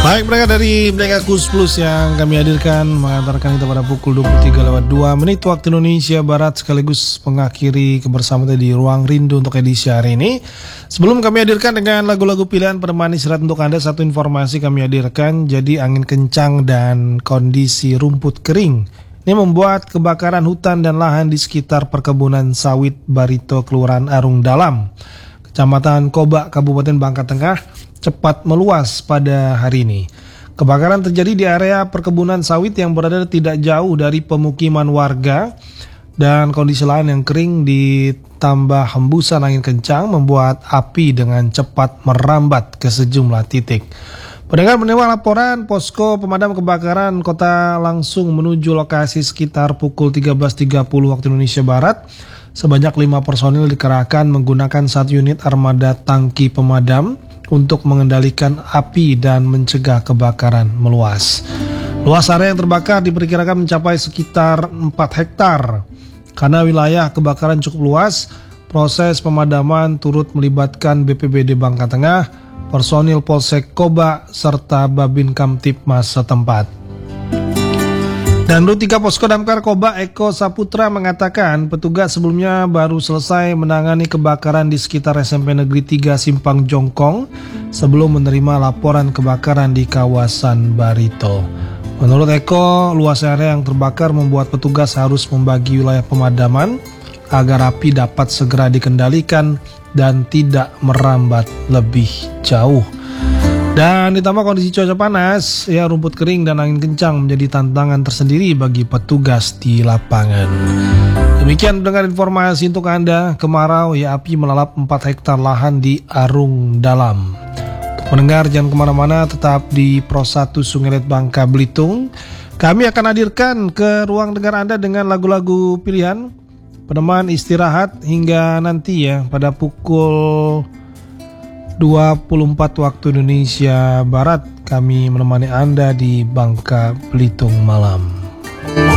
Baik, mereka dari Bleka Kus Plus yang kami hadirkan mengantarkan kita pada pukul 23:02 waktu Indonesia Barat, sekaligus mengakhiri kebersamaan di Ruang Rindu untuk edisi hari ini. Sebelum kami hadirkan dengan lagu-lagu pilihan penemani istirahat untuk Anda, satu informasi kami hadirkan. Jadi angin kencang dan kondisi rumput kering ini membuat kebakaran hutan dan lahan di sekitar perkebunan sawit Barito, Kelurahan Arung Dalam, Kecamatan Kobak, Kabupaten Bangka Tengah, cepat meluas pada hari ini. Kebakaran terjadi di area perkebunan sawit yang berada tidak jauh dari pemukiman warga, dan kondisi lahan yang kering ditambah hembusan angin kencang membuat api dengan cepat merambat ke sejumlah titik. Pendengar menerima laporan, posko pemadam kebakaran kota langsung menuju lokasi sekitar pukul 13.30 waktu Indonesia Barat. Sebanyak 5 personil dikerahkan menggunakan 1 unit armada tangki pemadam untuk mengendalikan api dan mencegah kebakaran meluas. Luas area yang terbakar diperkirakan mencapai sekitar 4 hektar. Karena wilayah kebakaran cukup luas, proses pemadaman turut melibatkan BPBD Bangka Tengah, personil Polsek Kobak, serta Babin Kamtipmas setempat. Dan Rut 3 Posko Damkar Kobak Eko Saputra mengatakan petugas sebelumnya baru selesai menangani kebakaran di sekitar SMP Negeri 3 Simpang Jongkong sebelum menerima laporan kebakaran di kawasan Barito. Menurut Eko, luas area yang terbakar membuat petugas harus membagi wilayah pemadaman agar api dapat segera dikendalikan dan tidak merambat lebih jauh. Dan ditambah kondisi cuaca panas, ya rumput kering dan angin kencang menjadi tantangan tersendiri bagi petugas di lapangan. Demikian mendengar informasi untuk Anda, kemarau ya api melalap 4 hektar lahan di Arung Dalam. Untuk mendengar jangan kemana-mana, tetap di Pro 1 Sungai Liat Bangka Belitung. Kami akan hadirkan ke ruang dengar Anda dengan lagu-lagu pilihan peneman istirahat hingga nanti ya pada pukul 24 waktu Indonesia Barat kami menemani Anda di Bangka Belitung malam.